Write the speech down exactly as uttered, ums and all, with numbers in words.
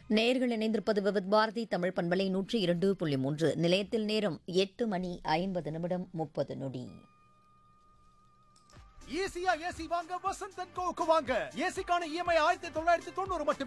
நேர்கள் இணைந்திருப்பது விவித் பாரதி தமிழ் பண்பலை நூற்றி இரண்டு புள்ளி மூன்று. நிலையத்தில் நேரம் எட்டு மணி ஐம்பது நிமிடம் முப்பது நொடி. ஈஸியா ஏசி வாங்க வசந்த் அண்ட் கோவுக்கு வாங்க. ஏசிக்கான இஎம்ஐ ஆயிரத்தி தொள்ளாயிரத்தி தொண்ணூறு மட்டுமே.